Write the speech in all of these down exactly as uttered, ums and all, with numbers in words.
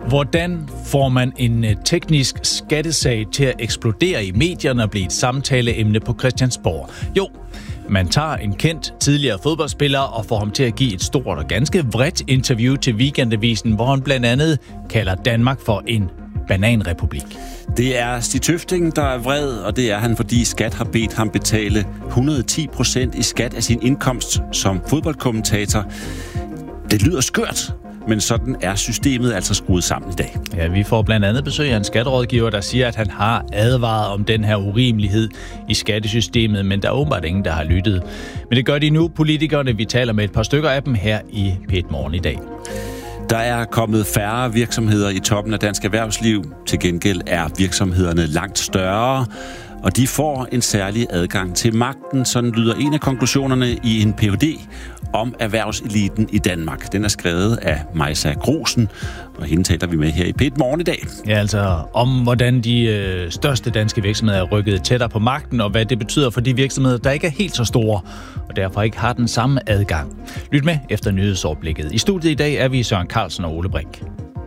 Hvordan får man en teknisk skattesag til at eksplodere i medierne og blive et samtaleemne på Christiansborg? Jo, man tager en kendt tidligere fodboldspiller og får ham til at give et stort og ganske vredt interview til Weekendavisen, hvor han blandt andet kalder Danmark for en bananrepublik. Det er Stig Tøfting, der er vred, og det er han, fordi Skat har bedt ham betale et hundrede og ti procent i skat af sin indkomst som fodboldkommentator. Det lyder skørt, men sådan er systemet altså skruet sammen i dag. Ja, vi får blandt andet besøg af en skatterådgiver, der siger, at han har advaret om den her urimelighed i skattesystemet, men der er åbenbart ingen, der har lyttet. Men det gør de nu, politikerne. Vi taler med et par stykker af dem her i P et Morgen i dag. Der er kommet færre virksomheder i toppen af dansk erhvervsliv. Til gengæld er virksomhederne langt større, og de får en særlig adgang til magten. Sådan lyder en af konklusionerne i en P H D om erhvervseliten i Danmark. Den er skrevet af Majsa Grosen, og hende taler vi med her i P et Morgen i dag. Ja, altså om hvordan de øh, største danske virksomheder er rykket tættere på magten, og hvad det betyder for de virksomheder, der ikke er helt så store, og derfor ikke har den samme adgang. Lyt med efter nyhedsoverblikket. I studiet i dag er vi Søren Carlsen og Ole Brink.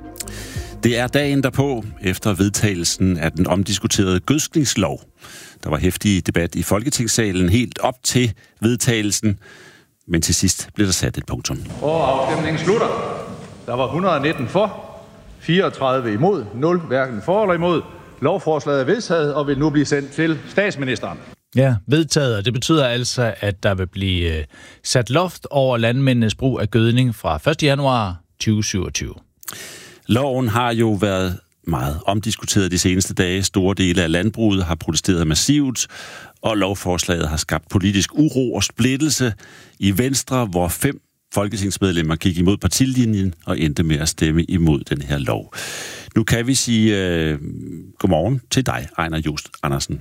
Det er dagen derpå efter vedtagelsen af den omdiskuterede gødskningslov. Der var heftig debat i Folketingssalen helt op til vedtagelsen, men til sidst blev der sat et punktum. Og afstemningen slutter. Der var et hundrede og nitten for, fireogtredive imod, nul hverken for eller imod. Lovforslaget er vedtaget og vil nu blive sendt til statsministeren. Ja, vedtaget, og det betyder altså, at der vil blive øh, sat loft over landmændenes brug af gødning fra første januar tyve syvogtyve. Loven har jo været meget omdiskuteret de seneste dage. Store dele af landbruget har protesteret massivt, og lovforslaget har skabt politisk uro og splittelse i Venstre, hvor fem folketingsmedlemmer gik imod partilinjen og endte med at stemme imod den her lov. Nu kan vi sige uh, godmorgen til dig, Ejner Just Andersen.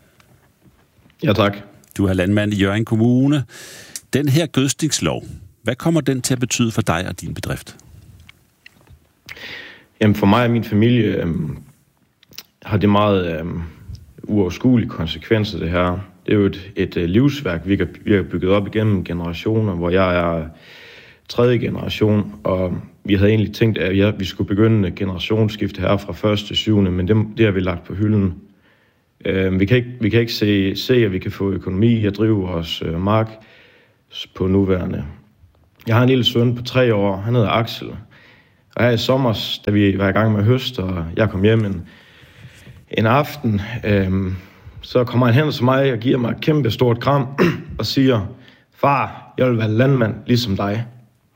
Ja, tak. Du er landmand i Hjørring Kommune. Den her gødskningslov, hvad kommer den til at betyde for dig og din bedrift? Jamen for mig og min familie øh, har det meget øh, uoverskuelige konsekvenser, det her. Det er jo et, et øh, livsværk, vi har, vi har bygget op igennem generationer, hvor jeg er tredje generation, og vi havde egentlig tænkt, at ja, vi skulle begynde generationsskifte her fra første til syvende, men det, det har vi lagt på hylden. Øh, vi kan ikke, vi kan ikke se, se, at vi kan få økonomi i at drive vores øh, mark på nuværende. Jeg har en lille søn på tre år, han hedder Axel. Og her i sommer, da vi var i gang med høst, og jeg kom hjem en, en aften, øhm, så kommer han hen til mig og giver mig et kæmpe stort kram og siger, far, jeg vil være landmand ligesom dig.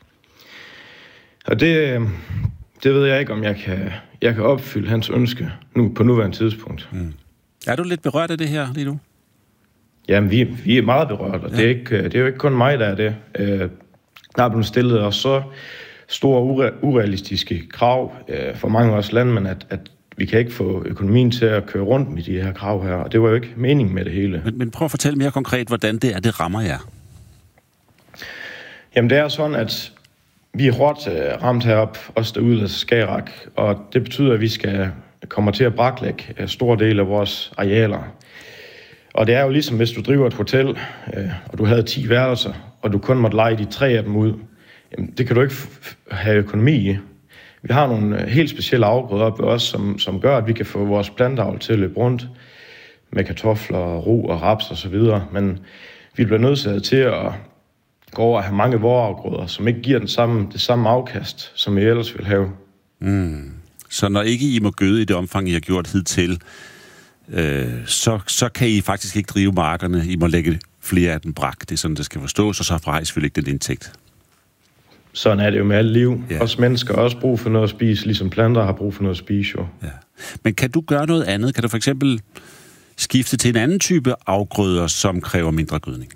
Og det, det ved jeg ikke, om jeg kan, jeg kan opfylde hans ønske nu på nuværende tidspunkt. Mm. Er du lidt berørt af det her lige nu? Jamen, vi, vi er meget berørt, og ja. det, er ikke, det er jo ikke kun mig, der er det. Øh, der er blevet stillet os så store urealistiske krav øh, for mange af os landmænd, at, at vi kan ikke få økonomien til at køre rundt med de her krav her, og det var jo ikke meningen med det hele. Men, men prøv at fortælle mere konkret, hvordan det er, det rammer jer. Jamen det er sådan, at vi er hårdt øh, ramt heroppe, os derude af Skagerrak, og det betyder, at vi skal komme til at braklægge øh, store dele af vores arealer. Og det er jo ligesom, hvis du driver et hotel, øh, og du havde ti værelser, og du kun måtte leje de tre af dem ud. Jamen, det kan du ikke f- have økonomi i. Vi har nogle helt specielle afgrøder oppe ved os, som, som gør, at vi kan få vores plantavl til at løbe rundt med kartofler, ro og raps og så videre. Men vi bliver nødsaget til at gå over og have mange vårafgrøder, som ikke giver den samme, det samme afkast, som I ellers vil have. Mm. Så når ikke I må gøde i det omfang, I har gjort hidtil, øh, så, så kan I faktisk ikke drive markerne. I må lægge flere af den brak. Det er sådan, det skal forstås, og så har I selvfølgelig ikke den indtægt. Sådan er det jo med alt liv. Ja. Også mennesker har også brug for noget at spise, ligesom planter har brug for noget at spise jo. Ja. Men kan du gøre noget andet? Kan du for eksempel skifte til en anden type afgrøder, som kræver mindre gødning?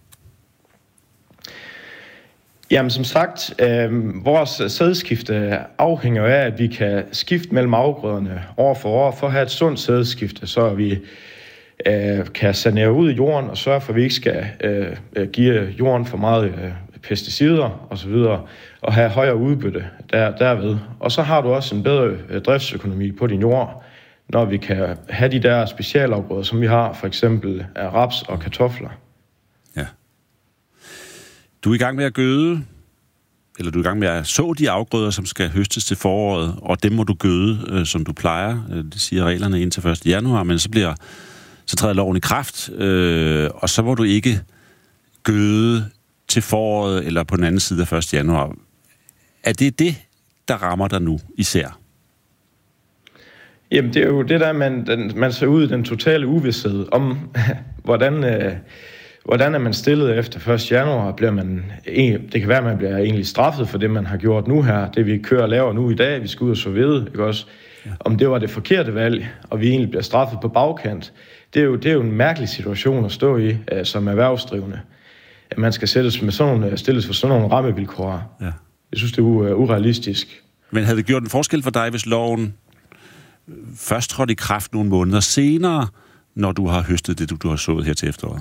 Jamen som sagt, øh, vores sædskifte afhænger af, at vi kan skifte mellem afgrøderne år for år, for at have et sundt sædskifte, så vi øh, kan sanere ud i jorden og sørge for, at vi ikke skal øh, give jorden for meget øh, pesticider osv., og have højere udbytte der, derved. Og så har du også en bedre øh, driftsøkonomi på din jord, når vi kan have de der specialafgrøder, som vi har, for eksempel af raps og kartofler. Ja. Du er i gang med at gøde. eller du er i gang med at så de afgrøder, som skal høstes til foråret, og dem må du gøde, øh, som du plejer. Det siger reglerne indtil første januar, men så bliver så træder loven i kraft, øh, og så må du ikke gøde til foråret eller på den anden side af første januar. Er det det, der rammer dig nu især? Jamen, det er jo det der, man, den, man ser ud i den totale uvished om, hvordan, øh, hvordan er man stillet efter første januar. Bliver man, det kan være, at man bliver egentlig straffet for det, man har gjort nu her. Det, vi kører og laver nu i dag, vi skal ud og så ved, ikke også? Ja. Om det var det forkerte valg, og vi egentlig bliver straffet på bagkant. Det er jo, det er jo en mærkelig situation at stå i uh, som erhvervsdrivende. At man skal sættes med sådan nogle, stilles for sådan nogle rammevilkår. Ja. Jeg synes, det er uh, urealistisk. Men havde det gjort en forskel for dig, hvis loven først trådte i kraft nogle måneder senere, når du har høstet det, du, du har sået her til efteråret?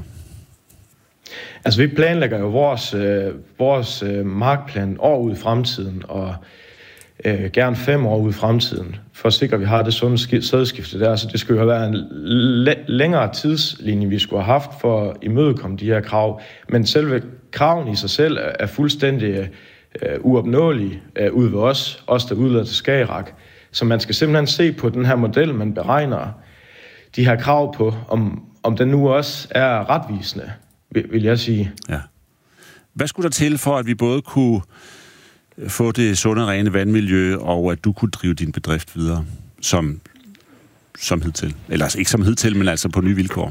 Altså, vi planlægger jo vores, øh, vores øh, markplan år ud i fremtiden, og øh, gerne fem år ud i fremtiden, for at sikre, at vi har det sunde sædskifte der. Så det skulle jo være en læ- længere tidslinje, vi skulle have haft for at imødekomme de her krav. Men selve kraven i sig selv er, er fuldstændig øh, uopnåelige øh, ude ved os, os der udlader til Skagerrak. Så man skal simpelthen se på den her model, man beregner de her krav på, om, om den nu også er retvisende, vil jeg sige. Ja. Hvad skulle der til for, at vi både kunne få det sunde, rene vandmiljø, og at du kunne drive din bedrift videre som, som hidtil? Eller altså ikke som hidtil, men altså på nye vilkår.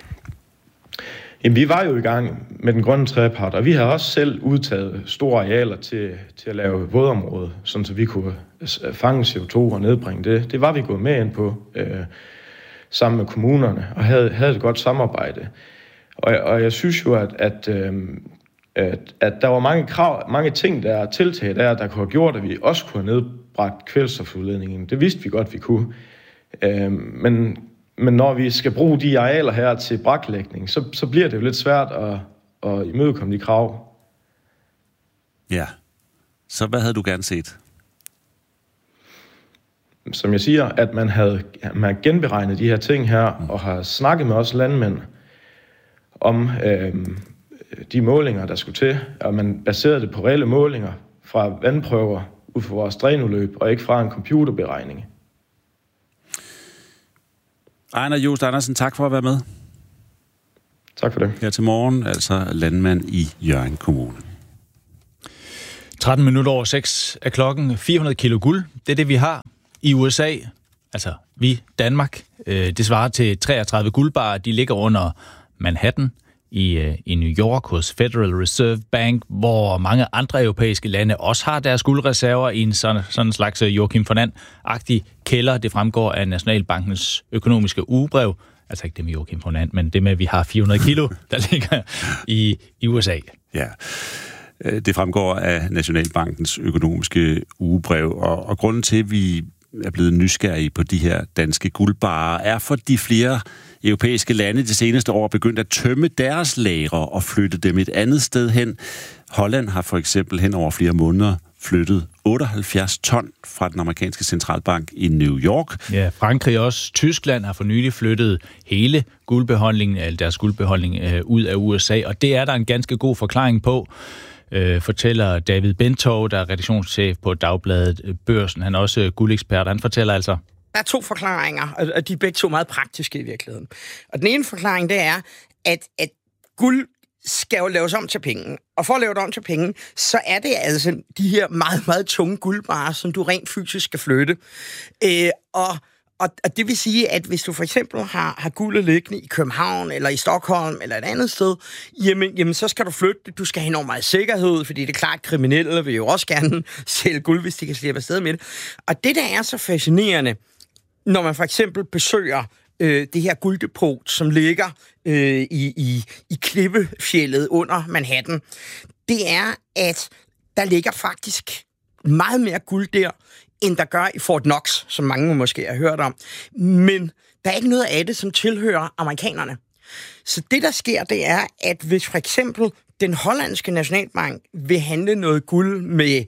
Jamen, vi var jo i gang med den grønne trepart, og vi har også selv udtaget store arealer til, til at lave vådområder, sådan så vi kunne fange C O to og nedbringe det. Det var vi gået med ind på øh, sammen med kommunerne, og havde, havde et godt samarbejde. Og, og jeg synes jo, at, at, øh, at, at der var mange krav, mange ting, der er tiltag der, der kunne have gjort, at vi også kunne have nedbragt kvælstofudledningen. Det vidste vi godt, vi kunne. Øh, men Men når vi skal bruge de arealer her til braklægning, så, så bliver det jo lidt svært at, at imødekomme de krav. Ja. Så hvad havde du gerne set? Som jeg siger, at man havde man genberegnet de her ting her, mm. og har snakket med os landmænd om øh, de målinger, der skulle til, og man baserede det på reelle målinger fra vandprøver ud fra vores drænudløb, og ikke fra en computerberegning. Ejner Jost Andersen, tak for at være med. Tak for det. Her til morgen, altså landmand i Hjørring Kommune. tretten minutter over seks er klokken. fire hundrede kilo guld, det er det, vi har i U S A. Altså, vi, Danmark. Det svarer til treogtredive guldbarer. De ligger under Manhattan i, i New York hos Federal Reserve Bank, hvor mange andre europæiske lande også har deres guldreserver i en sådan, sådan en slags Joachim von And-agtig kælder. Det fremgår af Nationalbankens økonomiske ugebrev. Altså ikke det med Joachim von And, men det med, at vi har fire hundrede kilo, der ligger i, i U S A. Ja, det fremgår af Nationalbankens økonomiske ugebrev, og, og grunden til, at vi er blevet nysgerrige på de her danske guldbarer, er for de flere europæiske lande de seneste år begyndt at tømme deres lagre og flytte dem et andet sted hen. Holland har for eksempel hen over flere måneder flyttet otteoghalvfjerds ton fra den amerikanske centralbank i New York. Ja, Frankrig også. Tyskland har for nylig flyttet hele guldbeholdningen, eller deres guldbeholdning øh, ud af U S A, og det er der en ganske god forklaring på, øh, fortæller David Bentov, der er redaktionschef på Dagbladet Børsen. Han er også guldekspert. Han fortæller altså: der er to forklaringer, og de er begge to meget praktiske i virkeligheden. Og den ene forklaring, det er, at, at guld skal jo laves om til penge. Og for at lave det om til penge, så er det altså de her meget, meget tunge guldbarer, som du rent fysisk skal flytte. Øh, og, og, og det vil sige, at hvis du for eksempel har, har guldet liggende i København, eller i Stockholm, eller et andet sted, jamen, jamen så skal du flytte det. Du skal have enormt meget sikkerhed, fordi det er klart, at kriminelle vil jo også gerne sælge guld, hvis de kan slippe afsted med det. Og det, der er så fascinerende, når man for eksempel besøger øh, det her gulddepot, som ligger øh, i, i, i klippefjeldet under Manhattan, det er, at der ligger faktisk meget mere guld der, end der gør i Fort Knox, som mange måske har hørt om. Men der er ikke noget af det, som tilhører amerikanerne. Så det, der sker, det er, at hvis for eksempel den hollandske nationalbank vil handle noget guld med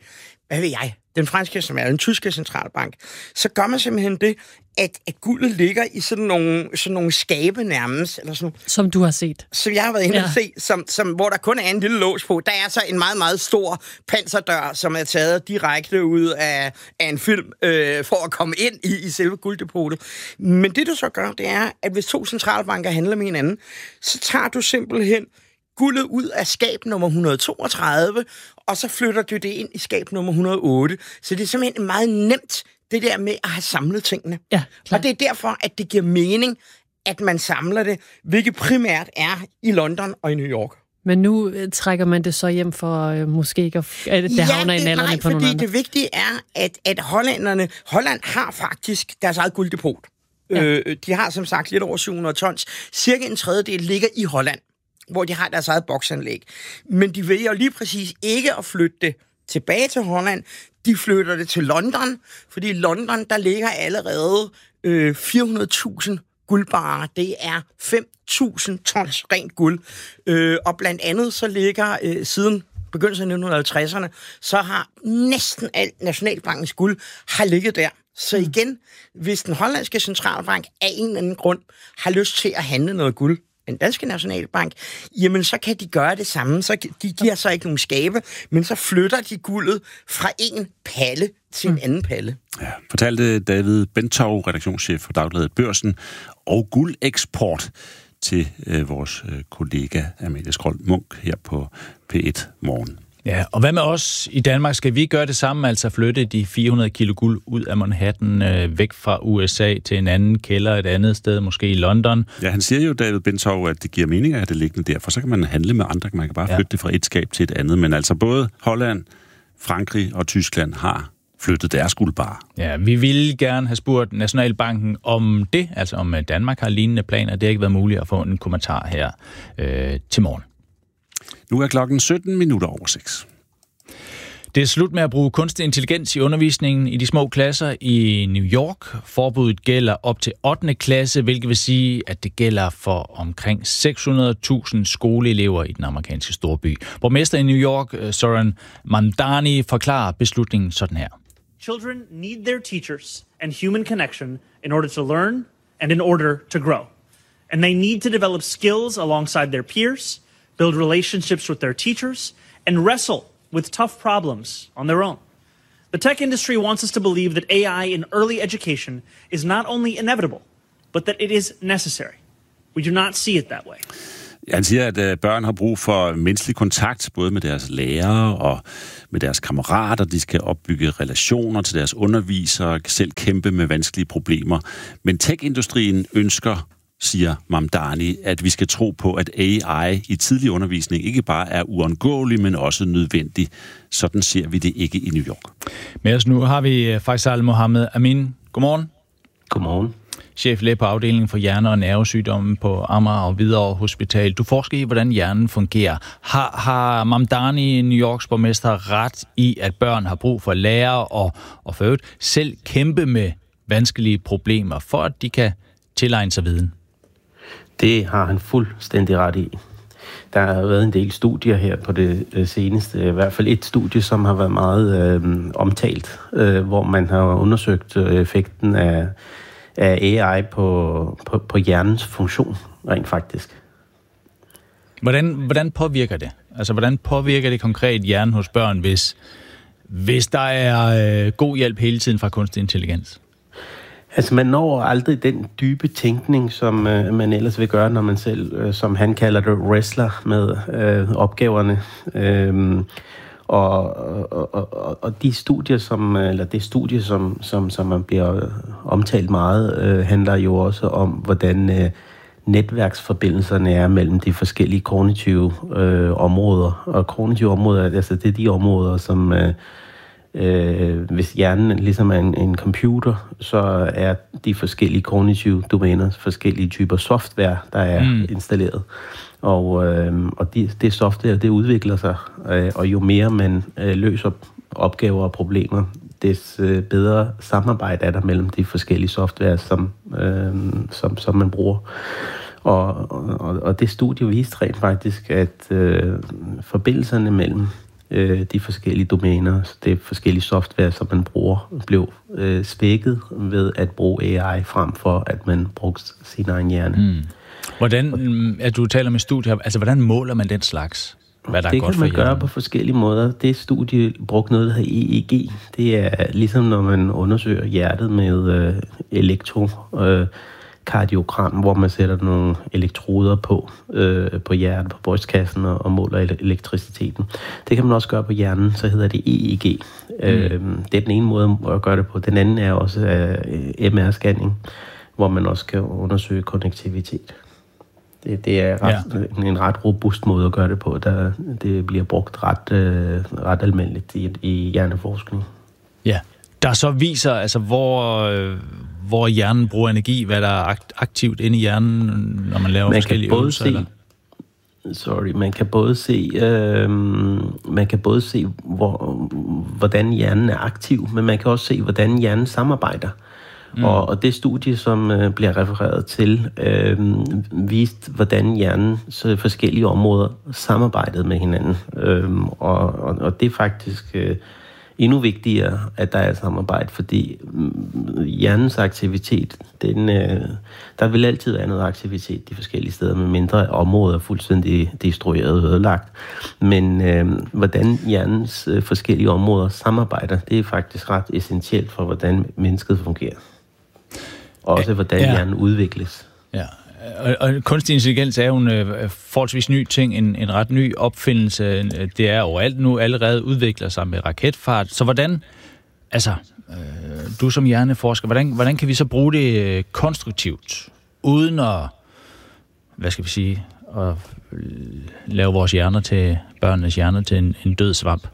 hvad ved jeg, den franske, som er den tyske centralbank, så gør man simpelthen det, at, at guldet ligger i sådan nogle, sådan nogle skabe nærmest. Eller sådan, som du har set. Som jeg har været inde ja. og se, som, som, hvor der kun er en lille lås på. Der er så en meget, meget stor panserdør, som er taget direkte ud af, af en film, øh, for at komme ind i, i selve gulddepotet. Men det du så gør, det er, at hvis to centralbanker handler med hinanden, så tager du simpelthen guldet ud af skab nummer et hundrede og toogtredive, og så flytter du det ind i skab nummer et hundrede og otte. Så det er simpelthen meget nemt, det der med at have samlet tingene. Ja, og det er derfor, at det giver mening, at man samler det, hvilket primært er i London og i New York. Men nu øh, trækker man det så hjem for øh, måske ikke at, at det ja, havner i nallerne nej, på nogle andre. fordi det vigtige er, at, at hollænderne, Holland har faktisk deres eget gulddepot. Ja. Øh, de har som sagt lidt over syv hundrede tons. Cirka en tredjedel ligger i Holland, hvor de har deres eget boksanlæg. Men de vælger lige præcis ikke at flytte det tilbage til Holland. De flytter det til London, fordi i London, der ligger allerede øh, fire hundrede tusind guldbarer. Det er fem tusind tons rent guld. Øh, og blandt andet så ligger øh, siden begyndelsen af nitten halvtredserne, så har næsten alt Nationalbankens guld har ligget der. Så igen, hvis den hollandske centralbank af en eller anden grund har lyst til at handle noget guld, den danske Nationalbank, jamen så kan de gøre det samme. Så de giver så ikke nogen skabe, men så flytter de guldet fra en palle til en anden palle. Ja, fortalte David Bentov, redaktionschef for Dagbladet Børsen, og guldeksport til øh, vores øh, kollega Amalie Skrold Munch her på P et Morgen. Ja, og hvad med os i Danmark? Skal vi gøre det samme, altså flytte de fire hundrede kilo guld ud af Manhattan, øh, væk fra U S A til en anden kælder et andet sted, måske i London? Ja, han siger jo, David Bentov, at det giver mening at det liggende der, for så kan man handle med andre, man kan bare flytte ja. det fra et skab til et andet. Men altså både Holland, Frankrig og Tyskland har flyttet deres guldbarer. Ja, vi ville gerne have spurgt Nationalbanken om det, altså om Danmark har lignende planer. Det har ikke været muligt at få en kommentar her øh, til morgen. Nu er klokken sytten minutter over seks. Det er slut med at bruge kunstig intelligens i undervisningen i de små klasser i New York. Forbuddet gælder op til ottende klasse, hvilket vil sige, at det gælder for omkring seks hundrede tusind skoleelever i den amerikanske storby. Borgmester i New York, Zoran Mamdani, forklarer beslutningen sådan her. Children need their teachers and human connection in order to learn and in order to grow. And they need to develop skills alongside their peers, build relationships with their teachers, and wrestle with tough problems on their own. The tech industry wants us to believe that A I in early education is not only inevitable, but that it is necessary. We do not see it that way. Han siger, at børn har brug for menneskelig kontakt, både med deres lærere og med deres kammerater. De skal opbygge relationer til deres undervisere og selv kæmpe med vanskelige problemer. Men tech-industrien ønsker, siger Mamdani, at vi skal tro på, at A I i tidlig undervisning ikke bare er uundgåelig, men også nødvendig. Sådan ser vi det ikke i New York. Med os nu har vi Faisal Mohammed Amin. Godmorgen. Godmorgen. Cheflæge på afdelingen for hjerne- og nervesygdomme på Amager og Hvidovre Hospital. Du forsker i, hvordan hjernen fungerer. Har, har Mamdani, New Yorks borgmester, ret i, at børn har brug for lærere og, og for øvrigt selv kæmpe med vanskelige problemer, for at de kan tilegne sig viden? Det har han fuldstændig ret i. Der har været en del studier her på det seneste, i hvert fald et studie, som har været meget øh, omtalt, øh, hvor man har undersøgt øh, effekten af, af A I på, på, på hjernens funktion, rent faktisk. Hvordan, hvordan påvirker det? Altså, hvordan påvirker det konkret hjernen hos børn, hvis, hvis der er øh, god hjælp hele tiden fra kunstig intelligens? Altså, man når aldrig den dybe tænkning, som øh, man ellers vil gøre, når man selv, øh, som han kalder det, wrestler med øh, opgaverne. Øhm, og, og, og, og de studier, som, eller det studie, som, som, som man bliver omtalt meget, øh, handler jo også om, hvordan øh, netværksforbindelserne er mellem de forskellige kognitive øh, områder. Og kognitive områder, altså det er de områder, som... Øh, Øh, hvis hjernen ligesom er en, en computer, så er de forskellige kognitive domæner, forskellige typer software, der er mm. installeret. Og, øh, og de, det software, det udvikler sig, øh, og jo mere man øh, løser opgaver og problemer, des øh, bedre samarbejde er der mellem de forskellige software, som, øh, som, som man bruger. Og, og, og det studie viste rent faktisk, at øh, forbindelserne mellem øh, de forskellige domæner, det forskellige software, som man bruger, blev øh, svækket ved at bruge A I frem for, at man brugte sin egen hjerne. Mm. Hvordan, at du taler med studier, altså hvordan måler man den slags? Hvad der det er godt kan man for gøre på forskellige måder. Det studie brugte noget, der hedder E E G. Det er ligesom, når man undersøger hjertet med øh, elektrokardiogram, øh, hvor man sætter nogle elektroder på, øh, på hjertet, på brystkassen og, og måler elektriciteten. Det kan man også gøre på hjernen, så hedder det E E G. Mm. Øh, det er den ene måde at gøre det på. Den anden er også øh, M R-scanning, hvor man også kan undersøge konnektivitet. Det, det er ret, ja. en ret robust måde at gøre det på. Der, det bliver brugt ret, øh, ret almindeligt i, i hjerneforskning. Ja, der så viser, altså, hvor, øh, hvor hjernen bruger energi, hvad der er aktivt inde i hjernen, når man laver man forskellige øvelser. Se, sorry, man kan både se, øh, man kan både se hvor, hvordan hjernen er aktiv, men man kan også se, hvordan hjernen samarbejder. Mm. Og, og det studie, som øh, bliver refereret til, øh, viste, hvordan hjernens forskellige områder samarbejdede med hinanden. Øh, og, og, og det er faktisk øh, endnu vigtigere, at der er et samarbejde, fordi øh, hjernens aktivitet, den, øh, der vil altid være noget aktivitet de forskellige steder, med mindre områder fuldstændig destrueret og ødelagt. Men øh, hvordan hjernens øh, forskellige områder samarbejder, det er faktisk ret essentielt for, hvordan mennesket fungerer. Også hvordan ja. hjernen udvikles. Ja, og, og kunstig intelligens er jo en øh, forholdsvis ny ting, en, en ret ny opfindelse. Det er overalt nu allerede udvikler sig med raketfart. Så hvordan, altså, øh, du som hjerneforsker, hvordan, hvordan kan vi så bruge det øh, konstruktivt, uden at, hvad skal vi sige, at lave vores hjerner til, børnenes hjerner til en, en død svamp?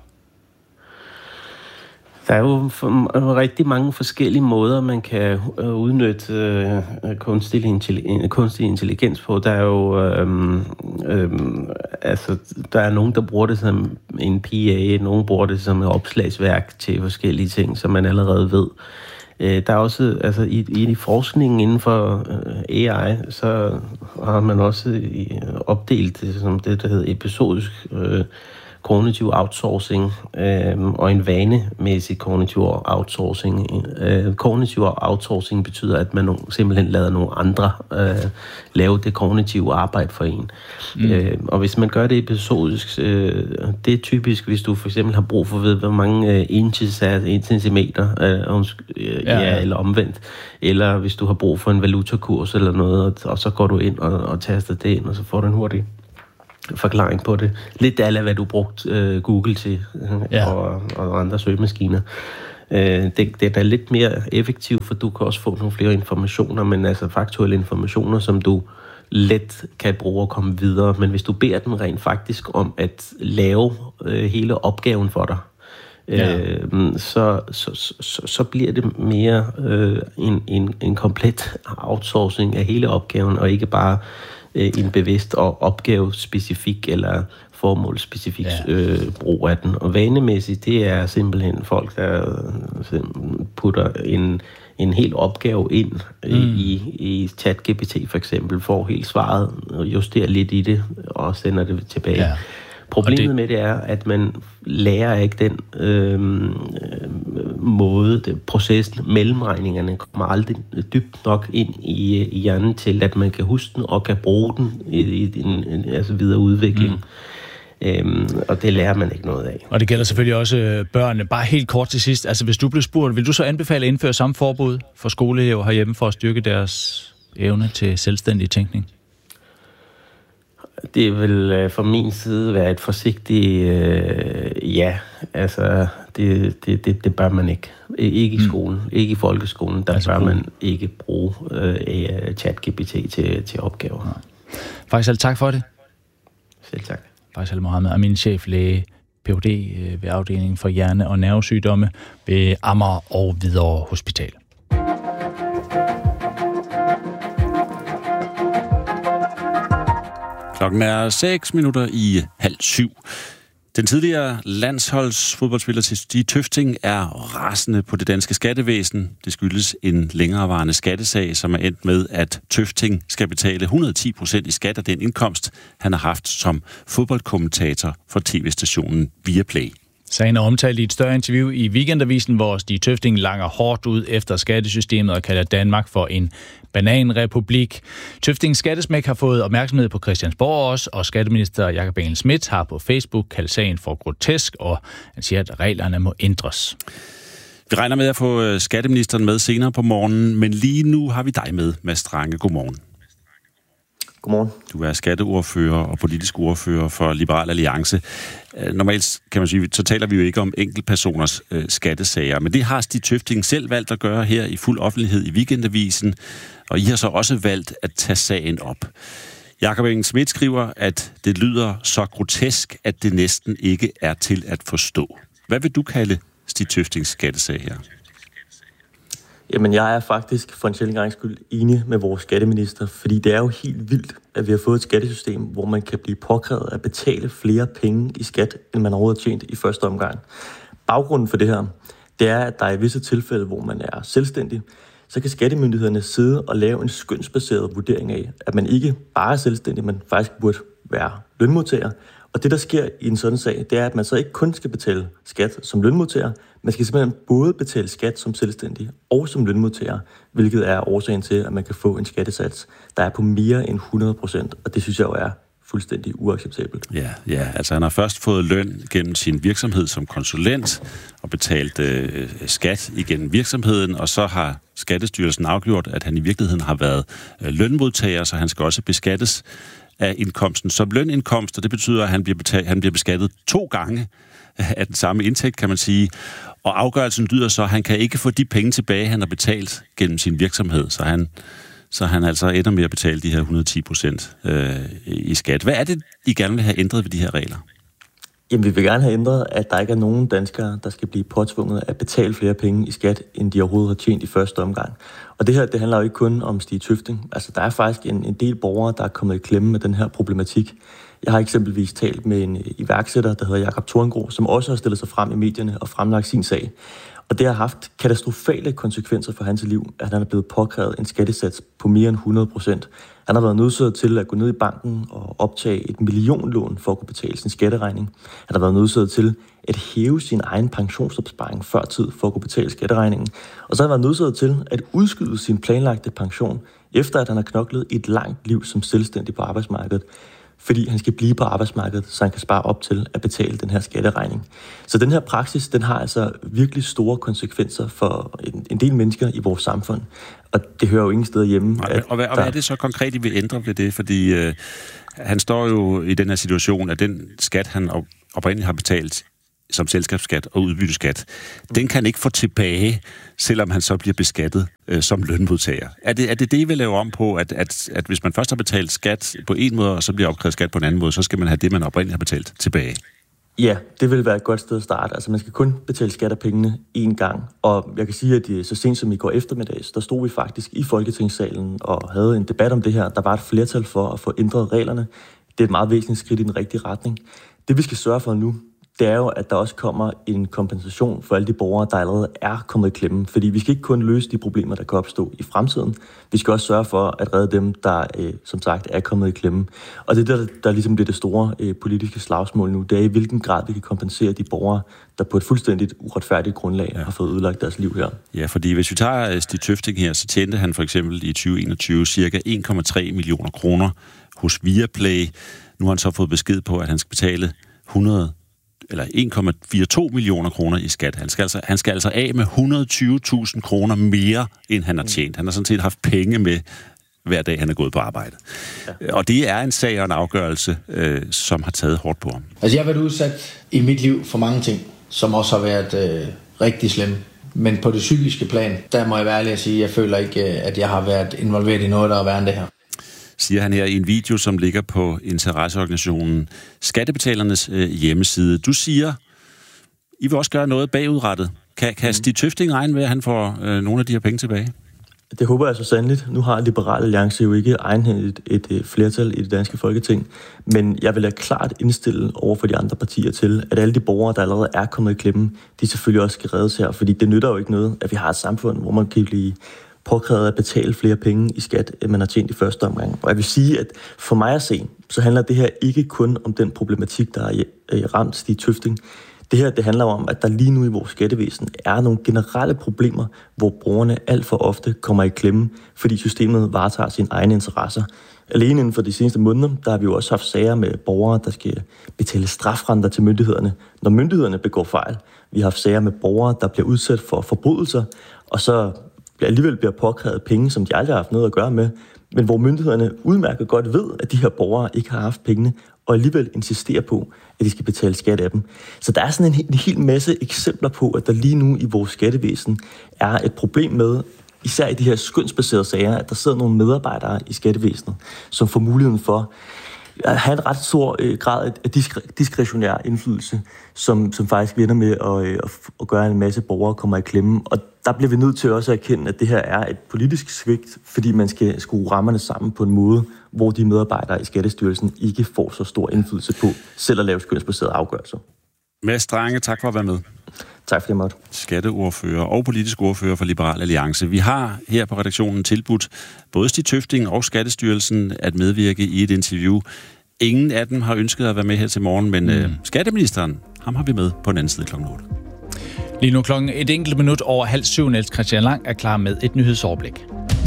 Der er jo rigtig mange forskellige måder, man kan udnytte øh, kunstig, intelligens, kunstig intelligens på. Der er jo øh, øh, altså, der er nogen, der bruger det som en P A, nogen bruger det som et opslagsværk til forskellige ting, som man allerede ved. Øh, der er også, altså i, i forskningen inden for øh, A I, så har man også opdelt det som det, der hedder episodisk øh, kognitiv outsourcing øh, og en vanemæssig kognitiv outsourcing. Øh, kognitiv outsourcing betyder, at man simpelthen lader nogle andre øh, lave det kognitive arbejde for en. Mm. Øh, og hvis man gør det episodisk, øh, det er typisk, hvis du for eksempel har brug for at vide, hvor mange øh, inches er en centimeter, øh, øh, ja, ja, eller omvendt. Eller hvis du har brug for en valutakurs eller noget, og, og så går du ind og, og taster det ind, og så får du en hurtig forklaring på det. Lidt af hvad du brugt øh, Google til, ja. og, og andre søgemaskiner. Øh, det, det er lidt mere effektivt, for du kan også få nogle flere informationer, men altså faktuelle informationer, som du let kan bruge og komme videre. Men hvis du beder den rent faktisk om at lave øh, hele opgaven for dig, ja. øh, så, så, så, så bliver det mere øh, en, en, en komplet outsourcing af hele opgaven, og ikke bare en bevidst og opgavespecifik eller formålsspecifik ja. øh, brug af den. Og vanemæssigt, det er simpelthen folk, der putter en, en hel opgave ind mm. i, i ChatGPT for eksempel, får helt svaret, justerer lidt i det og sender det tilbage. Ja. Problemet det... med det er, at man lærer ikke den øh, måde, det, processen, mellemregningerne kommer aldrig dybt nok ind i, i hjernen til, at man kan huske den og kan bruge den i, i en altså videre udvikling. Mm. Øhm, og det lærer man ikke noget af. Og det gælder selvfølgelig også børnene. Bare helt kort til sidst, altså hvis du blev spurgt, vil du så anbefale at indføre samme forbud for skoleelever herhjemme for at styrke deres evne til selvstændig tænkning? Det vil for min side være et forsigtigt øh, ja. Altså, det, det, det, det bør man ikke. Ikke i skolen, mm. ikke i folkeskolen. Der altså bør man ikke bruge øh, ChatGPT til, til opgaver. Nej. Faisal, tak for det. Selv tak. Faisal Mohammed er min cheflæge, P H D ved afdelingen for hjerne- og nervesygdomme ved Amager og Hvidovre Hospital. Klokken er seks minutter i halv syv. Den tidligere landsholdsfodboldspiller Stig Tøfting er rasende på det danske skattevæsen. Det skyldes en længerevarende skattesag, som er endt med, at Tøfting skal betale et hundrede og ti procent i skat af den indkomst, han har haft som fodboldkommentator for tv-stationen Viaplay. Sagen er omtalt i et større interview i Weekendavisen, hvor Stig Tøfting langer hårdt ud efter skattesystemet og kalder Danmark for en bananrepublik. Tøftings skattesmæk har fået opmærksomhed på Christiansborg også, og skatteminister Jakob Engel-Schmidt har på Facebook kaldt sagen for grotesk, og han siger, at reglerne må ændres. Vi regner med at få skatteministeren med senere på morgenen, men lige nu har vi dig med, Mads Strange. Godmorgen. Godmorgen. Du er skatteordfører og politisk ordfører for Liberal Alliance. Normalt kan man sige, så taler vi jo ikke om enkeltpersoners øh, skattesager, men det har Stig Tøfting selv valgt at gøre her i fuld offentlighed i Weekendavisen, og I har så også valgt at tage sagen op. Jakob Engel-Schmidt skriver, at det lyder så grotesk, at det næsten ikke er til at forstå. Hvad vil du kalde Stig Tøftings skattesag her? Jamen, jeg er faktisk for en sjældent gangs skyld enig med vores skatteminister, fordi det er jo helt vildt, at vi har fået et skattesystem, hvor man kan blive påkrævet at betale flere penge i skat, end man overhovedet har tjent i første omgang. Baggrunden for det her, det er, at der i visse tilfælde, hvor man er selvstændig, så kan skattemyndighederne sidde og lave en skønsbaseret vurdering af, at man ikke bare er selvstændig, men faktisk burde være lønmodtager. Og det, der sker i en sådan sag, det er, at man så ikke kun skal betale skat som lønmodtager, man skal simpelthen både betale skat som selvstændig og som lønmodtager, hvilket er årsagen til, at man kan få en skattesats, der er på mere end hundrede procent, og det synes jeg jo er fuldstændig uacceptabelt. Ja, ja, altså han har først fået løn gennem sin virksomhed som konsulent og betalt øh, skat igennem virksomheden, og så har Skattestyrelsen afgjort, at han i virkeligheden har været øh, lønmodtager, så han skal også beskattes af indkomsten som lønindkomst, og det betyder, at han bliver, betalt, han bliver beskattet to gange af den samme indtægt, kan man sige. Og afgørelsen lyder så, at han kan ikke få de penge tilbage, han har betalt gennem sin virksomhed, så han, så han altså ender med at betale de her et hundrede og ti procent øh, i skat. Hvad er det, I gerne vil have ændret ved de her regler? Jamen, vi vil gerne have ændret, at der ikke er nogen danskere, der skal blive påtvunget at betale flere penge i skat, end de overhovedet har tjent i første omgang. Og det her, det handler jo ikke kun om Stig Tøfting. Altså, der er faktisk en, en del borgere, der er kommet i klemme med den her problematik. Jeg har eksempelvis talt med en iværksætter, der hedder Jakob Torngro, som også har stillet sig frem i medierne og fremlagt sin sag. Og det har haft katastrofale konsekvenser for hans liv, at han er blevet påkrævet en skattesats på mere end hundrede procent. Han har været nødsaget til at gå ned i banken og optage et millionlån for at kunne betale sin skatteregning. Han har været nødsaget til at hæve sin egen pensionsopsparing før tid for at kunne betale skatteregningen. Og så har han været nødsaget til at udskyde sin planlagte pension, efter at han har knoklet et langt liv som selvstændig på arbejdsmarkedet, fordi han skal blive på arbejdsmarkedet, så han kan spare op til at betale den her skatteregning. Så den her praksis, den har altså virkelig store konsekvenser for en, en del mennesker i vores samfund, og det hører jo ingen steder hjemme. Og, og, hvad, og hvad er det så konkret, I vil ændre ved det? Fordi øh, han står jo i den her situation, at den skat, han oprindeligt har betalt som selskabsskat og udbytteskat, mm. den kan han ikke få tilbage, selvom han så bliver beskattet øh, som lønmodtager. Er det, er det det, I vil lave om på, at, at, at hvis man først har betalt skat på en måde, og så bliver opkrævet skat på en anden måde, så skal man have det, man oprindeligt har betalt, tilbage? Ja, det vil være et godt sted at starte. Altså, man skal kun betale skat af pengene én gang. Og jeg kan sige, at så sent som i går eftermiddags, der stod vi faktisk i Folketingssalen og havde en debat om det her. Der var et flertal for at få ændret reglerne. Det er et meget væsentligt skridt i den rigtige retning. Det, vi skal sørge for nu, det er jo, at der også kommer en kompensation for alle de borgere, der allerede er kommet i klemme. Fordi vi skal ikke kun løse de problemer, der kan opstå i fremtiden. Vi skal også sørge for at redde dem, der øh, som sagt er kommet i klemme. Og det der, der ligesom bliver det store øh, politiske slagsmål nu, det er i hvilken grad vi kan kompensere de borgere, der på et fuldstændigt uretfærdigt grundlag ja. har fået ødelagt deres liv her. Ja, fordi hvis vi tager Stig Tøfting her, så tjente han for eksempel i tyve enogtyve cirka en komma tre millioner kroner hos Viaplay. Nu har han så fået besked på, at han skal betale hundrede eller en komma fire to millioner kroner i skat. Han skal altså, han skal altså af med et hundrede og tyve tusind kroner mere, end han har tjent. Han har sådan set haft penge med, hver dag han er gået på arbejde. Ja. Og det er en sag og en afgørelse, øh, som har taget hårdt på ham. Altså, jeg har været udsat i mit liv for mange ting, som også har været øh, rigtig slemme. Men på det psykiske plan, der må jeg være ærlig at sige, at jeg føler ikke, at jeg har været involveret i noget, der er værre end det her. Siger han her i en video, som ligger på interesseorganisationen Skattebetalernes øh, hjemmeside. Du siger, I vil også gøre noget bagudrettet. Kan, kan Stig Tøfting regne med, at han får øh, nogle af de her penge tilbage? Det håber jeg så sandeligt. Nu har Liberal Alliance jo ikke egenhændigt et, et flertal i det danske Folketing, men jeg vil da klart indstille over for de andre partier til, at alle de borgere, der allerede er kommet i klemmen, de selvfølgelig også skal reddes her, fordi det nytter jo ikke noget, at vi har et samfund, hvor man kan blive påkrævet at betale flere penge i skat, end man har tjent i første omgang. Og jeg vil sige, at for mig at se, så handler det her ikke kun om den problematik, der er ramt Stig Tøfting. Det her, det handler om, at der lige nu i vores skattevæsen er nogle generelle problemer, hvor brugerne alt for ofte kommer i klemme, fordi systemet varetager sine egne interesser. Alene inden for de seneste måneder, der har vi jo også haft sager med borgere, der skal betale strafrenter til myndighederne, når myndighederne begår fejl. Vi har haft sager med borgere, der bliver udsat for forbrydelser, og så alligevel bliver påkrævet penge, som de aldrig har haft noget at gøre med, men hvor myndighederne udmærket godt ved, at de her borgere ikke har haft pengene, og alligevel insisterer på, at de skal betale skat af dem. Så der er sådan en, en hel masse eksempler på, at der lige nu i vores skattevæsen er et problem med, især i de her skønsbaserede sager, at der sidder nogle medarbejdere i skattevæsenet, som får muligheden for at have en ret stor øh, grad af diskre- diskretionær indflydelse, som, som faktisk vinder med at, øh, at gøre en masse borgere kommer i klemme. Og der bliver vi nødt til også at erkende, at det her er et politisk svigt, fordi man skal skrue rammerne sammen på en måde, hvor de medarbejdere i Skattestyrelsen ikke får så stor indflydelse på selv at lave skønsbaserede afgørelser. Mads Strange, tak for at være med. Tak for det, Måtte. Skatteordfører og politisk ordfører for Liberal Alliance. Vi har her på redaktionen tilbudt både Stig Tøfting og Skattestyrelsen at medvirke i et interview. Ingen af dem har ønsket at være med her til morgen, men mm. øh, skatteministeren, ham har vi med på den anden side klokken otte. Lige nu klokken et enkelt minut over halv syv. Niels Christian Lang er klar med et nyhedsoverblik.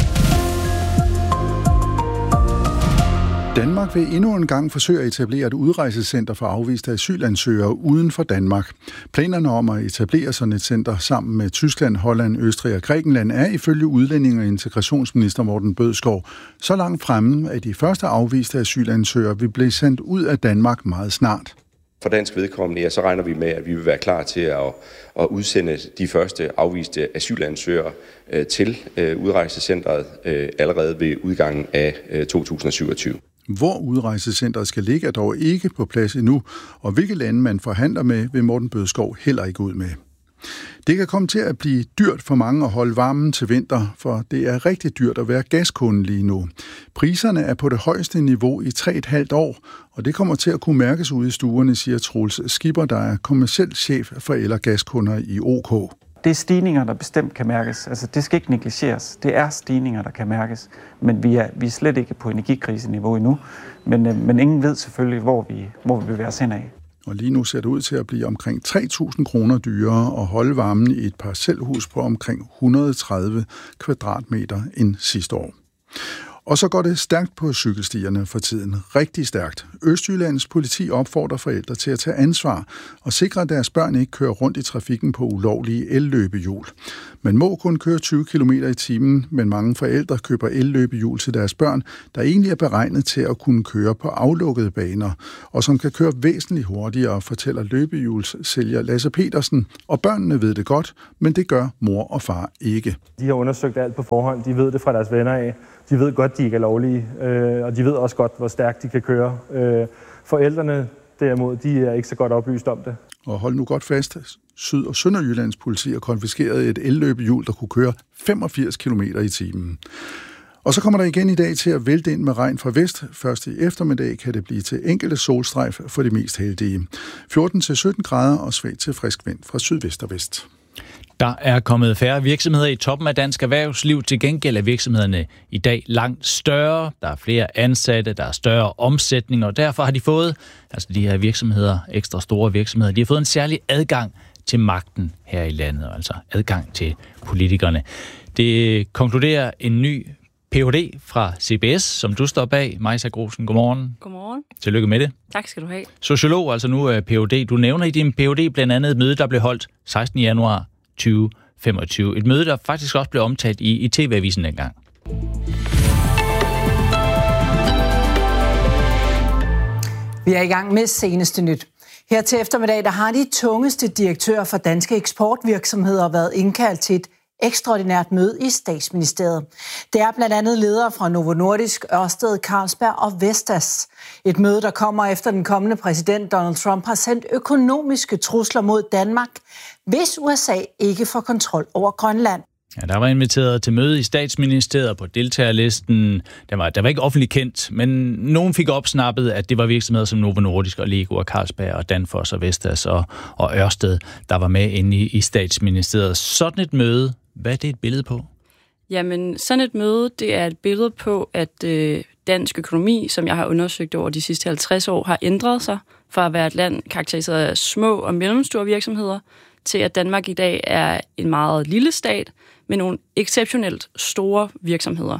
Danmark vil endnu en gang forsøge at etablere et udrejsecenter for afviste asylansøgere uden for Danmark. Planerne om at etablere sådan et center sammen med Tyskland, Holland, Østrig og Grækenland er ifølge udlændinge- og integrationsminister Morten Bødskov så langt fremme, at de første afviste asylansøgere vil blive sendt ud af Danmark meget snart. For dansk vedkommende, ja, så regner vi med, at vi vil være klar til at, at udsende de første afviste asylansøgere øh, til øh, udrejsecentret øh, allerede ved udgangen af øh, to tusind og syvogtyve. Hvor udrejsecentret skal ligge er dog ikke på plads endnu, og hvilke lande man forhandler med, vil Morten Bødskov heller ikke ud med. Det kan komme til at blive dyrt for mange at holde varmen til vinter, for det er rigtig dyrt at være gaskunde lige nu. Priserne er på det højeste niveau i tre og et halvt år, og det kommer til at kunne mærkes ude i stuerne, siger Troels Skipper, der er kommerciel chef for el- og gaskunder i O K. Det er stigninger, der bestemt kan mærkes. Altså, det skal ikke negligeres. Det er stigninger, der kan mærkes. Men vi er, vi er slet ikke på energikriseniveau endnu. Men, øh, men ingen ved selvfølgelig, hvor vi, hvor vi bevæger os hen af. Og lige nu ser det ud til at blive omkring tre tusind kroner dyrere at holde varmen i et parcelhus på omkring et hundrede og tredive kvadratmeter end sidste år. Og så går det stærkt på cykelstierne for tiden. Rigtig stærkt. Østjyllands politi opfordrer forældre til at tage ansvar og sikre, at deres børn ikke kører rundt i trafikken på ulovlige elløbehjul. Man må kun køre tyve kilometer i timen, men mange forældre køber elløbehjul til deres børn, der egentlig er beregnet til at kunne køre på aflukkede baner, og som kan køre væsentligt hurtigere, fortæller løbehjulssælger Lasse Petersen. Og børnene ved det godt, men det gør mor og far ikke. De har undersøgt alt på forhånd. De ved det fra deres venner af. De ved godt, de ikke er lovlige, øh, og de ved også godt, hvor stærkt de kan køre. Øh, forældrene derimod, de er ikke så godt oplyst om det. Og hold nu godt fast, Syd- og Sønderjyllands politi har konfiskeret et elløbehjul, der kunne køre femogfirs kilometer i timen. Og så kommer der igen i dag til at vælte ind med regn fra vest. Først i eftermiddag kan det blive til enkelte solstrejf for de mest heldige. fjorten til sytten grader og svag til frisk vind fra sydvest og vest. Der er kommet færre virksomheder i toppen af dansk erhvervsliv. Til gengæld er virksomhederne i dag langt større. Der er flere ansatte, der er større omsætning, og derfor har de fået, altså de her virksomheder, ekstra store virksomheder, de har fået en særlig adgang til magten her i landet, altså adgang til politikerne. Det konkluderer en ny P H D fra C B S, som du står bag. Majsa Grosen, godmorgen. Godmorgen. Tillykke med det. Tak skal du have. Sociolog, altså nu P H D. Du nævner i din P H D blandt andet et møde, der blev holdt sekstende januar tyve femogtyve. Et møde, der faktisk også blev omtalt i, i T V-avisen dengang. Vi er i gang med seneste nyt. Her til eftermiddag, der har de tungeste direktører for danske eksportvirksomheder været indkaldt til et ekstraordinært møde i Statsministeriet. Det er blandt andet ledere fra Novo Nordisk, Ørsted, Carlsberg og Vestas. Et møde, der kommer efter den kommende præsident Donald Trump har sendt økonomiske trusler mod Danmark, hvis U S A ikke får kontrol over Grønland. Ja, der var inviteret til møde i Statsministeriet på deltagerlisten. Der var, der var ikke offentligt kendt, men nogen fik opsnappet, at det var virksomheder som Novo Nordisk og Lego og Carlsberg og Danfoss og Vestas og, og Ørsted, der var med inde i, i Statsministeriet. Sådan et møde, hvad er det et billede på? Jamen, sådan et møde, det er et billede på, at øh, dansk økonomi, som jeg har undersøgt over de sidste halvtreds år, har ændret sig fra at være et land karakteriseret af små og mellemstore virksomheder, til at Danmark i dag er en meget lille stat med nogle exceptionelt store virksomheder.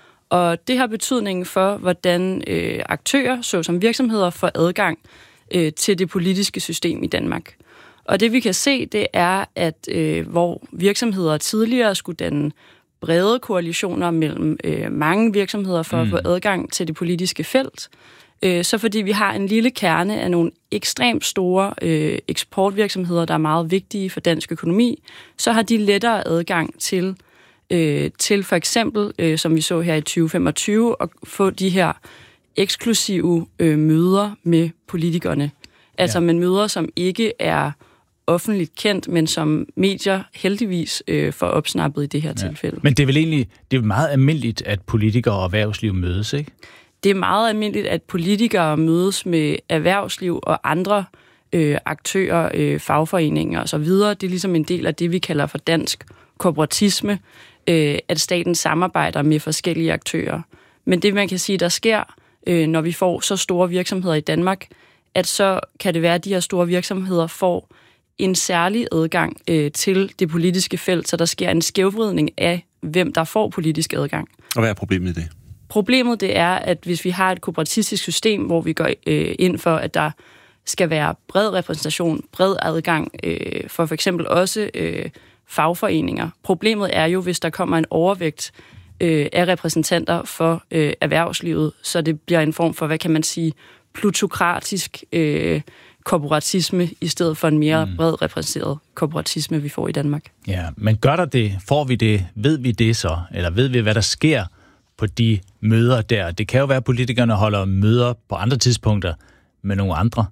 Og det har betydning for, hvordan øh, aktører, såsom virksomheder, får adgang øh, til det politiske system i Danmark. Og det vi kan se, det er, at øh, hvor virksomheder tidligere skulle danne brede koalitioner mellem øh, mange virksomheder for mm. at få adgang til det politiske felt, øh, så fordi vi har en lille kerne af nogle ekstremt store øh, eksportvirksomheder, der er meget vigtige for dansk økonomi, så har de lettere adgang til, øh, til for eksempel, øh, som vi så her i tyve femogtyve, at få de her eksklusive øh, møder med politikerne. Altså ja. med møder, som ikke er offentligt kendt, men som medier heldigvis øh, får opsnappet i det her ja. tilfælde. Men det er vel egentlig det er meget almindeligt, at politikere og erhvervsliv mødes, ikke? Det er meget almindeligt, at politikere mødes med erhvervsliv og andre øh, aktører, øh, fagforeninger osv. Det er ligesom en del af det, vi kalder for dansk korporatisme, øh, at staten samarbejder med forskellige aktører. Men det, man kan sige, der sker, øh, når vi får så store virksomheder i Danmark, at så kan det være, at de her store virksomheder får en særlig adgang øh, til det politiske felt, så der sker en skævvridning af, hvem der får politisk adgang. Og hvad er problemet i det? Problemet det er, at hvis vi har et kooperatistisk system, hvor vi går øh, ind for, at der skal være bred repræsentation, bred adgang øh, for for eksempel også øh, fagforeninger. Problemet er jo, hvis der kommer en overvægt øh, af repræsentanter for øh, erhvervslivet, så det bliver en form for, hvad kan man sige, plutokratisk øh, korporatisme, i stedet for en mere mm. bred repræsenteret korporatisme, vi får i Danmark. Ja, men gør der det? Får vi det? Ved vi det så? Eller ved vi, hvad der sker på de møder der? Det kan jo være, at politikerne holder møder på andre tidspunkter med nogle andre.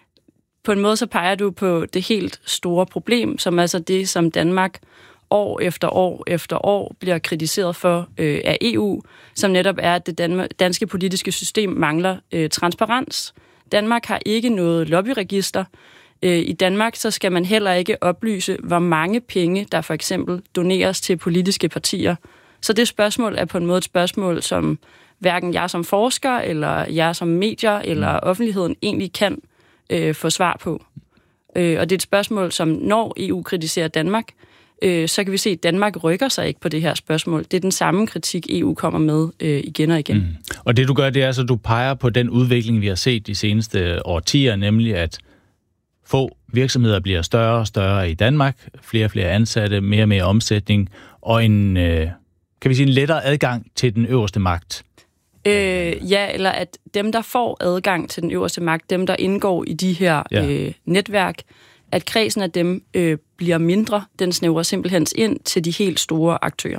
På en måde så peger du på det helt store problem, som altså det, som Danmark år efter år efter år bliver kritiseret for øh, af E U, som netop er, at det dan- danske politiske system mangler øh, transparens. Danmark har ikke noget lobbyregister. Øh, I Danmark så skal man heller ikke oplyse, hvor mange penge, der for eksempel doneres til politiske partier. Så det spørgsmål er på en måde et spørgsmål, som hverken jeg som forsker, eller jeg som medier, eller offentligheden egentlig kan øh, få svar på. Øh, og det er et spørgsmål, som når E U kritiserer Danmark, øh, så kan vi se, at Danmark rykker sig ikke på det her spørgsmål. Det er den samme kritik, E U kommer med øh, igen og igen. Mm. Og det du gør, det er altså, at du peger på den udvikling, vi har set de seneste årtier, nemlig at få virksomheder bliver større og større i Danmark, flere og flere ansatte, mere og mere omsætning, og en, øh, kan vi sige, en lettere adgang til den øverste magt. Øh, ja, eller at dem, der får adgang til den øverste magt, dem, der indgår i de her ja. øh, netværk, at kredsen af dem øh, bliver mindre. Den snævrer simpelthen ind til de helt store aktører.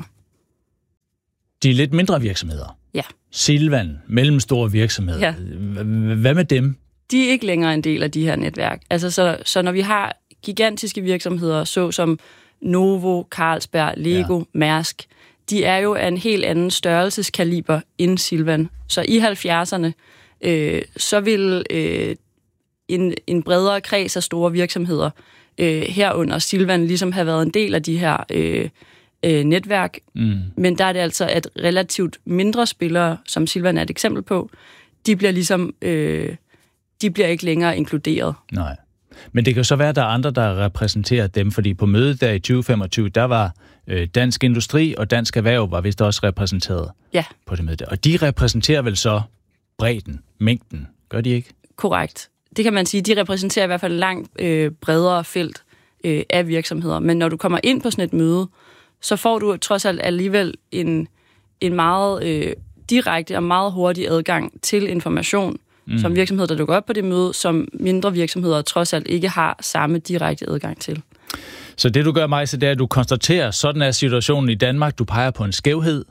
De lidt mindre virksomheder? Ja. Silvan, mellemstore virksomheder. Ja. Hvad med dem? De er ikke længere en del af de her netværk. Altså, så, så når vi har gigantiske virksomheder, såsom Novo, Carlsberg, Lego, ja. Mærsk, de er jo af en helt anden størrelseskaliber end Silvan. Så i halvfjerdserne, øh, så vil øh, en, en bredere kreds af store virksomheder øh, herunder Silvan ligesom have været en del af de her øh, øh, netværk. Mm. Men der er det altså, at relativt mindre spillere, som Silvan er et eksempel på, de bliver ligesom øh, de bliver ikke længere inkluderet. Nej. Men det kan jo så være, at der er andre, der repræsenterer dem, fordi på mødet der i tyve femogtyve, der var øh, Dansk Industri og Dansk Erhverv var vist også repræsenteret ja. på det møde der. Og de repræsenterer vel så bredden, mængden, gør de ikke? Korrekt. Det kan man sige, de repræsenterer i hvert fald langt øh, bredere felt øh, af virksomheder. Men når du kommer ind på sådan et møde, så får du trods alt alligevel en, en meget øh, direkte og meget hurtig adgang til information, Mm. som virksomheder, der dukker op på det møde, som mindre virksomheder trods alt ikke har samme direkte adgang til. Så det, du gør, Majse, det er, at du konstaterer, sådan er situationen i Danmark. Du peger på en skævhed,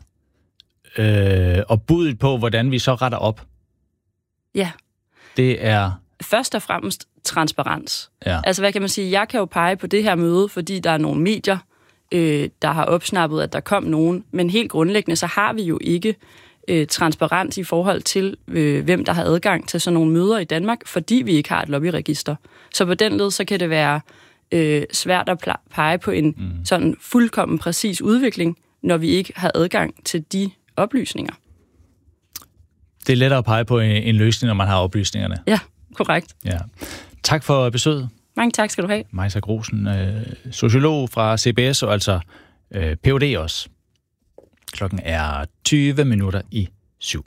øh, og budet på, hvordan vi så retter op. Ja. Det er... Først og fremmest transparens. Ja. Altså, hvad kan man sige? Jeg kan jo pege på det her møde, fordi der er nogle medier, øh, der har opsnappet, at der kom nogen. Men helt grundlæggende, så har vi jo ikke øh, transparens i forhold til, øh, hvem der har adgang til sådan nogle møder i Danmark, fordi vi ikke har et lobbyregister. Så på den led, så kan det være øh, svært at pege på en mm. sådan fuldkommen præcis udvikling, når vi ikke har adgang til de oplysninger. Det er lettere at pege på en, en løsning, når man har oplysningerne. Ja, korrekt. Ja. Tak for besøget. Mange tak skal du have. Majsa Grosen, øh, sociolog fra C B S, og altså øh, P H D også. Klokken er tyve minutter i syv.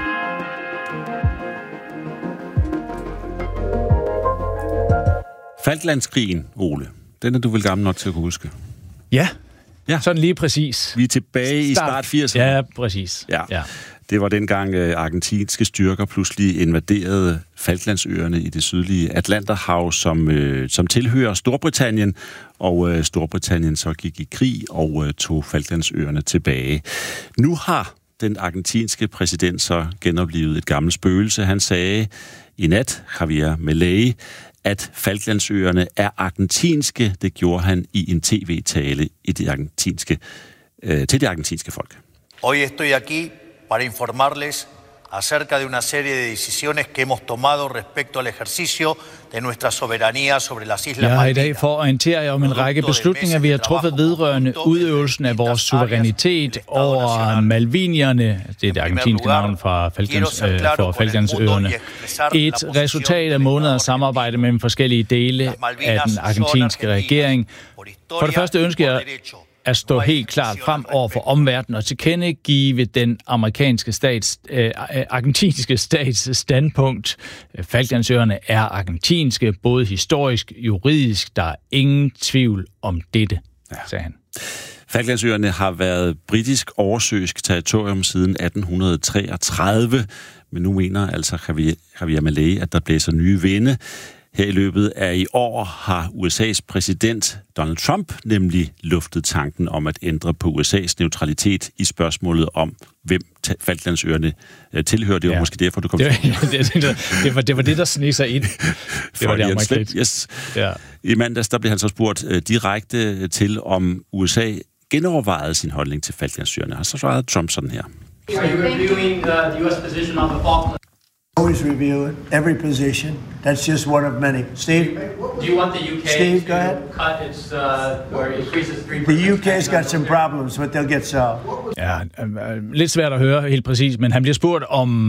Falklandskrigen, Ole, den er du vel gammel nok til at kunne huske? Ja, ja. Sådan lige præcis. Vi er tilbage i start firserne. Ja, præcis. Ja. Ja. Det var dengang uh, argentinske styrker pludselig invaderede Falklandsøerne i det sydlige Atlanterhav, som, uh, som tilhører Storbritannien, og uh, Storbritannien så gik i krig og uh, tog Falklandsøerne tilbage. Nu har den argentinske præsident så genoplevet et gammelt spøgelse. Han sagde i nat, Javier Milei, at Falklandsøerne er argentinske. Det gjorde han i en tv-tale i det argentinske, uh, til det argentinske folk. Hoy estoy aquí para informarles acerca de una serie de decisiones que hemos tomado respecto al ejercicio de nuestra soberanía sobre las islas Jeg har i Malvinas. dag for at orientere jer om en række beslutninger, vi har truffet vedrørende udøvelsen af vores suverænitet over Malvinierne. Det er det argentinske navn fra Falklands, øh, for Falklandsøerne. Et resultat af måneders samarbejde mellem forskellige dele af den argentinske regering. For det første ønsker jeg at stå helt klart frem over for omverdenen og tilkendegive den amerikanske stats, øh, argentinske stats standpunkt. Falklandsøerne er argentinske, både historisk, juridisk. Der er ingen tvivl om dette, sagde han. Falklandsøerne har været britisk oversøisk territorium siden atten treogtredive, men nu mener altså Javier, Javier Milei, at der blæser nye vinde. Her i løbet af i år har U S A's præsident Donald Trump nemlig luftet tanken om at ændre på U S A's neutralitet i spørgsmålet om, hvem Falklandsøerne tilhører. Det var ja. måske derfor, du kom det, til. det, det, det, var, det var det, der sneg sig ind. Det var det amerikanske. Yes. Ja. I mandags der blev han så spurgt uh, direkte til, om U S A genovervejede sin holdning til Falklandsøerne. Og så svarede Trump sådan her. Are you reviewing uh, the U S position on the Falklands? Always review it, every position. That's just one of many. Steve? Do you want the U K Steve, to go ahead. cut its, uh, or increases three The U K's got some problems, but they'll get solved. Ja, lidt svært at høre helt præcis, men han bliver spurgt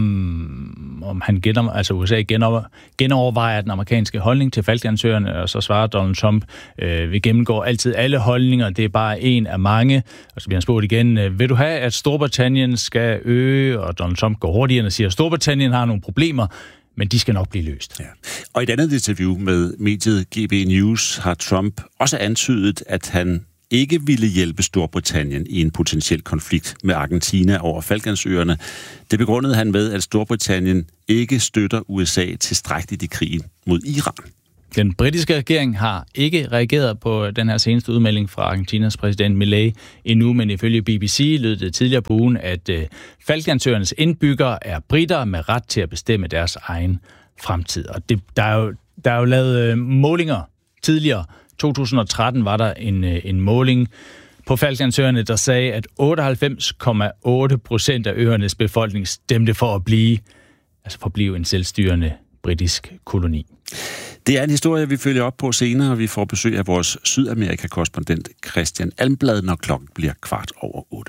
om, om han genover, altså U S A genover, genovervejer den amerikanske holdning til Falklandsøerne, og så svarer Donald Trump, øh, vi gennemgår altid alle holdninger, det er bare en af mange. Og så bliver han spurgt igen, vil du have, at Storbritannien skal øge, og Donald Trump går hurtigere og siger, at Storbritannien har nogle problemer, men de skal nok blive løst. Ja. Og i et andet interview med mediet G B News har Trump også antydet, at han ikke ville hjælpe Storbritannien i en potentiel konflikt med Argentina over Falklandsøerne. Det begrundede han med, at Storbritannien ikke støtter U S A tilstrækkeligt i krigen mod Iran. Den britiske regering har ikke reageret på den her seneste udmelding fra Argentinas præsident Milei endnu, men ifølge B B C lød det tidligere på ugen, at øh, Falklandsøernes indbyggere er briter med ret til at bestemme deres egen fremtid. Og det, der, er jo, der er jo lavet øh, målinger tidligere. to tusind og tretten var der en, øh, en måling på Falklandsøerne, der sagde, at otteoghalvfems komma otte procent af øernes befolkning stemte for at blive, altså for at blive en selvstyrende britisk koloni. Det er en historie, vi følger op på senere. Vi får besøg af vores Sydamerika-korrespondent Christian Almblad, når klokken bliver kvart over otte.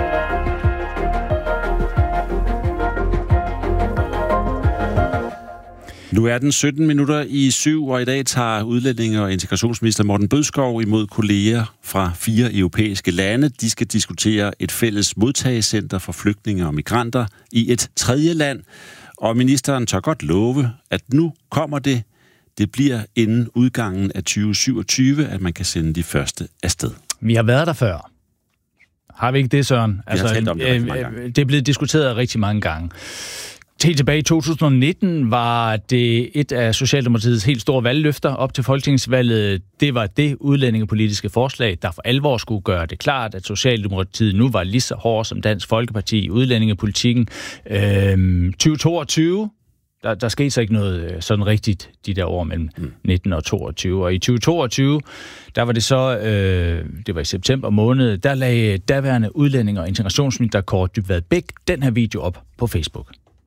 Nu er den sytten minutter i syv, og i dag tager udlændinge- og integrationsminister Morten Bødskov imod kolleger fra fire europæiske lande. De skal diskutere et fælles modtagecenter for flygtninge og migranter i et tredje land. Og ministeren tør godt love, at nu kommer det. Det bliver inden udgangen af tyve syvogtyve, at man kan sende de første afsted. Vi har været der før. Har vi ikke det, Søren? Altså, vi har talt om det rigtig mange gange. Det er blevet diskuteret rigtig mange gange. Helt tilbage i to tusind og nitten var det et af Socialdemokratiets helt store valgløfter op til folketingsvalget. Det var det udlændingepolitiske forslag, der for alvor skulle gøre det klart, at Socialdemokratiet nu var lige så hård som Dansk Folkeparti i udlændingepolitikken. Øhm, tyve toogtyve, Der, der skete så ikke noget sådan rigtigt de der år mellem mm. nitten og toogtyve. Og i tyve toogtyve, der var det så, øh, det var i september måned, der lagde daværende udlænding- og integrationsminister Kaare Dybvad Bek den her video op på Facebook.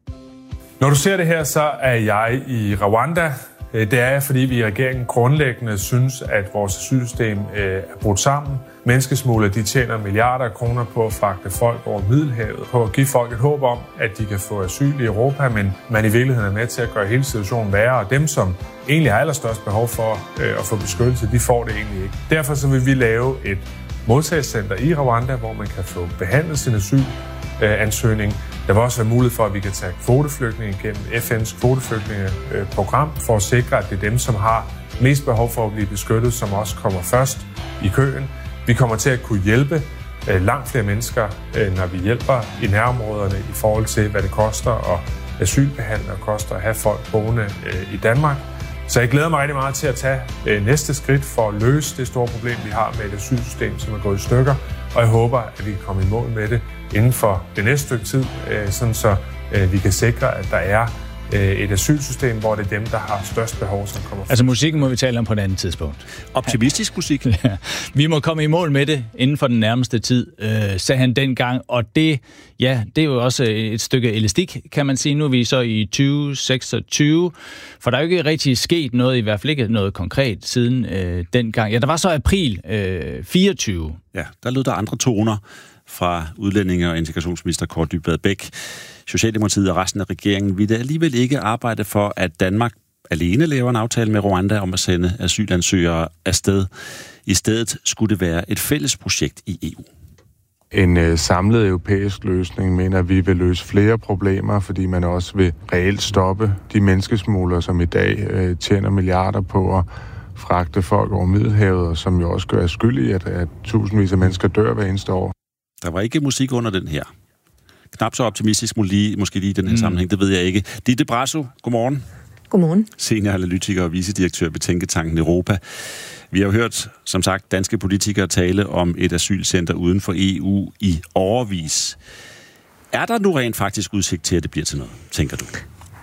Når du ser det her, så er jeg i Rwanda. Det er jeg, fordi vi i regeringen grundlæggende synes, at vores asylsystem er brudt sammen. Menneskesmuglere, de tjener milliarder af kroner på at fragte folk over Middelhavet, på at give folk et håb om, at de kan få asyl i Europa, men man i virkeligheden er med til at gøre hele situationen værre, og dem, som egentlig har allerstørst behov for øh, at få beskyttelse, de får det egentlig ikke. Derfor så vil vi lave et modtagelsescenter i Rwanda, hvor man kan få behandlet sin asylansøgning. Der vil også være mulighed for, at vi kan tage kvoteflygtninge gennem F N's kvoteflygtningeprogram, for at sikre, at det er dem, som har mest behov for at blive beskyttet, som også kommer først i køen. Vi kommer til at kunne hjælpe øh, langt flere mennesker, øh, når vi hjælper i nærområderne i forhold til, hvad det koster at asylbehandle og koster at have folk boende øh, i Danmark. Så jeg glæder mig rigtig meget til at tage øh, næste skridt for at løse det store problem, vi har med et asylsystem, som er gået i stykker. Og jeg håber, at vi kan komme i mål med det inden for det næste stykke tid, øh, sådan så øh, vi kan sikre, at der er et asylsystem, hvor det er dem, der har størst behov, som kommer. Altså musikken må vi tale om på et andet tidspunkt. Optimistisk musik. Ja. Vi må komme i mål med det inden for den nærmeste tid, øh, sagde han dengang. Og det, ja, det er jo også et stykke elastik, kan man sige. Nu er vi så i tyve seksogtyve, for der er jo ikke rigtig sket noget, i hvert fald ikke noget konkret siden øh, dengang. Ja, der var så april øh, fireogtyve. Ja, der lød der andre toner fra udlændinge- og integrationsminister Kaare Dybvad Bek. Socialdemokratiet og resten af regeringen vil alligevel ikke arbejde for, at Danmark alene laver en aftale med Rwanda om at sende asylansøgere afsted. I stedet skulle det være et fælles projekt i E U. En øh, samlet europæisk løsning mener vi vil løse flere problemer, fordi man også vil reelt stoppe de menneskesmuglere, som i dag øh, tjener milliarder på at fragte folk over Middelhavet, og som jo også gør skyld i, at, at tusindvis af mennesker dør hver eneste år. Der var ikke musik under den her. Knap så optimistisk lige, måske lige i den her mm. sammenhæng, det ved jeg ikke. Ditte Brasso, godmorgen. Godmorgen. Senioranalytiker og vicedirektør ved Tænketanken Europa. Vi har jo hørt, som sagt, danske politikere tale om et asylcenter uden for E U i årevis. Er der nu rent faktisk udsigt til, at det bliver til noget, tænker du?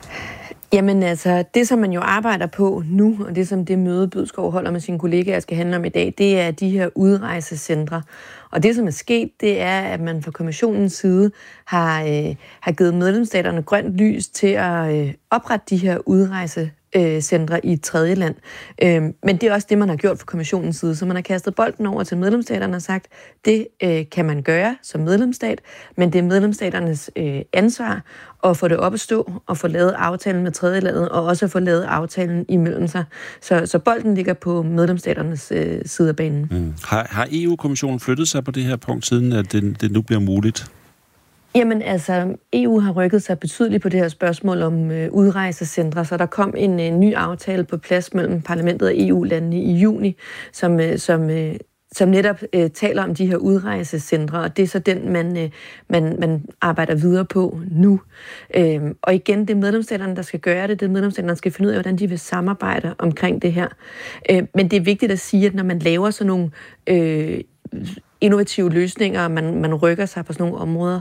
Jamen altså, det som man jo arbejder på nu, og det som det møde, Bødskov holder med sine kollegaer skal handle om i dag, det er de her udrejsecentre. Og det som er sket, det er, at man fra kommissionens side har, øh, har givet medlemsstaterne grønt lys til at øh, oprette de her udrejsecentre i et tredje land. Øh, men det er også det, man har gjort fra kommissionens side. Så man har kastet bolden over til medlemsstaterne og sagt, det øh, kan man gøre som medlemsstat, men det er medlemsstaternes øh, ansvar at få det op at stå og få lavet aftalen med tredje landet, og også at få lavet aftalen imellem sig. Så, så bolden ligger på medlemsstaternes øh, side af banen. Mm. Har, har E U-kommissionen flyttet sig på det her punkt, siden at det, det nu bliver muligt? Jamen altså, E U har rykket sig betydeligt på det her spørgsmål om øh, udrejsecentre, så der kom en øh, ny aftale på plads mellem parlamentet og E U-landene i juni, som, øh, som, øh, som netop øh, taler om de her udrejsecentre, og det er så den, man, øh, man, man arbejder videre på nu. Øh, og igen, det er medlemsstaterne, der skal gøre det, det er medlemsstaterne, der skal finde ud af, hvordan de vil samarbejde omkring det her. Øh, men det er vigtigt at sige, at når man laver sådan nogle øh, innovative løsninger, og man, man rykker sig på sådan nogle områder,